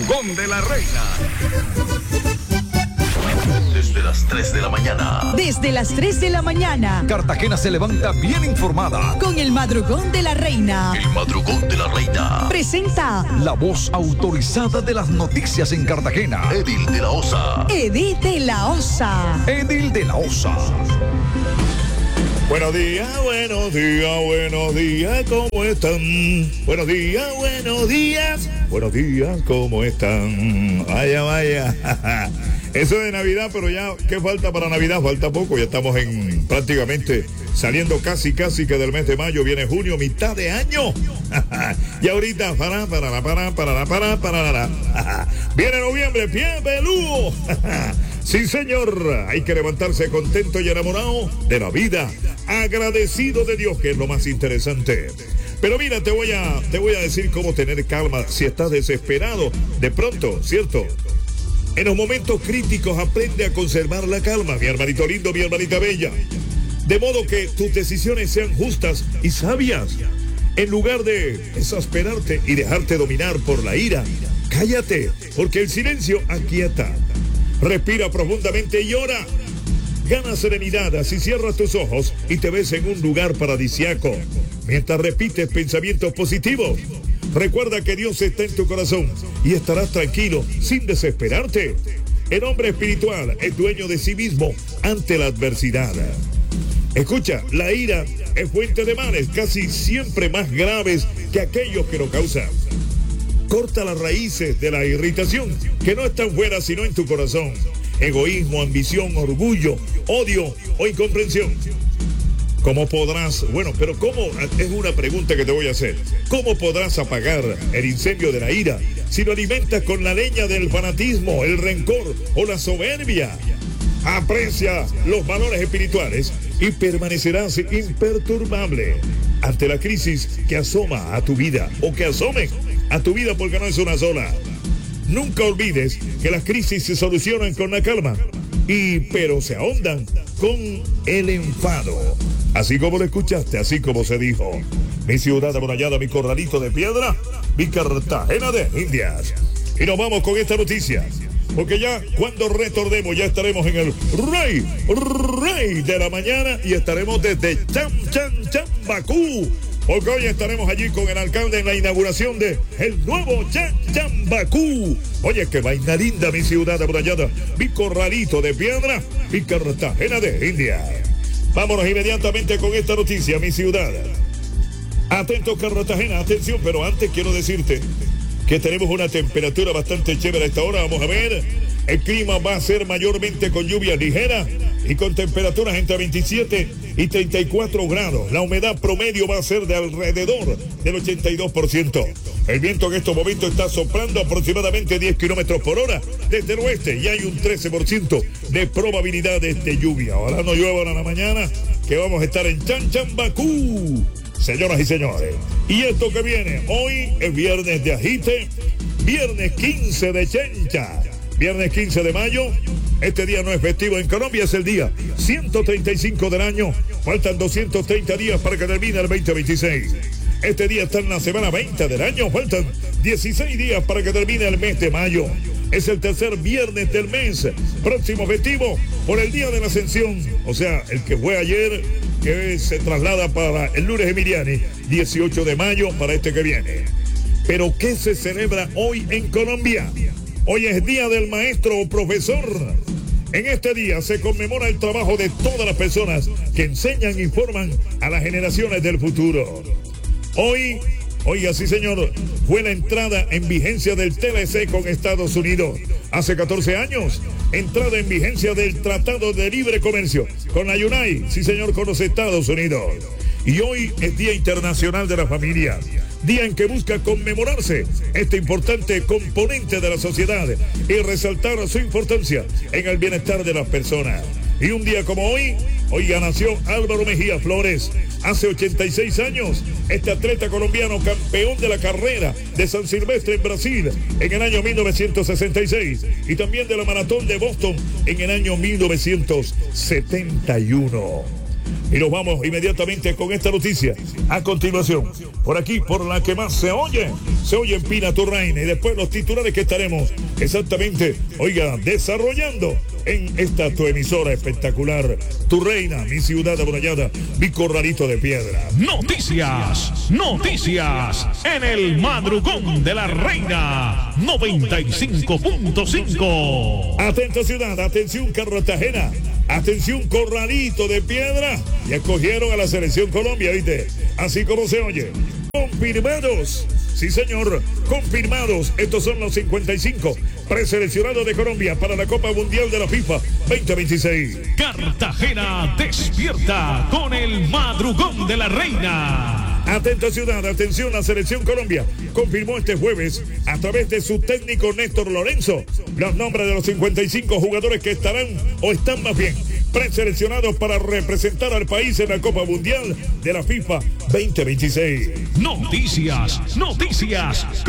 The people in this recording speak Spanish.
madrugón de la reina. Desde las 3 de la mañana. Desde las 3 de la mañana. Cartagena se levanta bien informada. Con el madrugón de la reina. El madrugón de la reina. Presenta la voz autorizada de las noticias en Cartagena. Edil de la Osa. Edil de la Osa. Edil de la Osa. Buenos días, ¿cómo están? Buenos días, ¿cómo están? Vaya. Eso de Navidad, pero ya, ¿qué falta para Navidad? Falta poco, ya estamos prácticamente saliendo casi que del mes de mayo, viene junio, mitad de año. Y ahorita, viene noviembre, pie peludo. Sí, señor, hay que levantarse contento y enamorado de la vida, agradecido de Dios, que es lo más interesante. Pero mira, te voy a decir cómo tener calma si estás desesperado. De pronto, ¿cierto? En los momentos críticos aprende a conservar la calma, mi hermanito lindo, mi hermanita bella. De modo que tus decisiones sean justas y sabias. En lugar de exasperarte y dejarte dominar por la ira, cállate, porque el silencio aquieta. Respira profundamente y ora. Gana serenidad, así cierras tus ojos y te ves en un lugar paradisiaco, mientras repites pensamientos positivos. Recuerda que Dios está en tu corazón y estarás tranquilo sin desesperarte. El hombre espiritual es dueño de sí mismo ante la adversidad. Escucha, la ira es fuente de males casi siempre más graves que aquellos que lo causan. Corta las raíces de la irritación, que no están fuera sino en tu corazón. Egoísmo, ambición, orgullo, odio o incomprensión. ¿Cómo podrás? Bueno, pero ¿cómo? Es una pregunta que te voy a hacer. ¿Cómo podrás apagar el incendio de la ira si lo alimentas con la leña del fanatismo, el rencor o la soberbia? Aprecia los valores espirituales y permanecerás imperturbable ante la crisis que asoma a tu vida o que asomen a tu vida, porque no es una sola. Nunca olvides que las crisis se solucionan con la calma, pero se ahondan con el enfado. Así como lo escuchaste, así como se dijo. Mi ciudad amurallada, mi corralito de piedra, mi Cartagena de Indias. Y nos vamos con esta noticia, porque ya cuando retornemos ya estaremos en el Rey de la mañana y estaremos desde Chambacú. Porque hoy estaremos allí con el alcalde en la inauguración de el nuevo Chambacú. Oye, qué vaina linda, mi ciudad amurallada, mi corralito de piedra, mi Cartagena de India. Vámonos inmediatamente con esta noticia, mi ciudad. Atento, Cartagena, atención, pero antes quiero decirte que tenemos una temperatura bastante chévere a esta hora. Vamos a ver, el clima va a ser mayormente con lluvia ligera y con temperaturas entre 27 y 34 grados. La humedad promedio va a ser de alrededor del 82%. El viento en estos momentos está soplando aproximadamente 10 kilómetros por hora desde el oeste y hay un 13% de probabilidades de lluvia. Ahora no llueva en la mañana, que vamos a estar en Chambacú, señoras y señores. Y esto que viene, hoy es viernes de agite, viernes 15 de Chencha, viernes 15 de mayo. Este día no es festivo en Colombia, es el día 135 del año. Faltan 230 días para que termine el 2026. Este día está en la semana 20 del año. Faltan 16 días para que termine el mes de mayo. Es el tercer viernes del mes. Próximo festivo por el Día de la Ascensión. O sea, el que fue ayer, que se traslada para el lunes Emiliani, 18 de mayo para este que viene. Pero ¿qué se celebra hoy en Colombia? Hoy es Día del Maestro o Profesor. En este día se conmemora el trabajo de todas las personas que enseñan y forman a las generaciones del futuro. Hoy, oiga, sí señor, fue la entrada en vigencia del TLC con Estados Unidos. Hace 14 años, entrada en vigencia del Tratado de Libre Comercio con la UNAI, sí señor, con los Estados Unidos. Y hoy es Día Internacional de la Familia, día en que busca conmemorarse este importante componente de la sociedad y resaltar su importancia en el bienestar de las personas. Y un día como hoy, oiga, nació Álvaro Mejía Flores. Hace 86 años, este atleta colombiano, campeón de la carrera de San Silvestre en Brasil en el año 1966 y también de la maratón de Boston en el año 1971. Y nos vamos inmediatamente con esta noticia. A continuación, por aquí, por la que más se oye en Pina tu Reina. Y después los titulares que estaremos exactamente, oiga, desarrollando en esta tu emisora espectacular. Tu Reina, mi ciudad amurallada, mi corralito de piedra. Noticias en el madrugón de la Reina 95.5. Atento ciudad, atención Cartagena, atención corralito de piedra. Y escogieron a la selección Colombia, ¿viste? Así como se oye. Confirmados. Sí, señor, confirmados. Estos son los 55 preseleccionados de Colombia para la Copa Mundial de la FIFA 2026. Cartagena despierta con el madrugón de la Reina. Atenta ciudad, atención, la selección Colombia confirmó este jueves a través de su técnico Néstor Lorenzo los nombres de los 55 jugadores que estarán o están más bien preseleccionados para representar al país en la Copa Mundial de la FIFA 2026. Noticias